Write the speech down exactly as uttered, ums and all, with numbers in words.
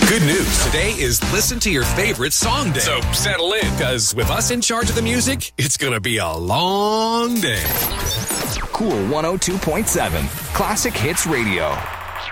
Good news. Today is Listen to Your Favorite Song Day. So settle in, because with us in charge of the music, it's going to be a long day. Cool one oh two point seven. Classic Hits Radio.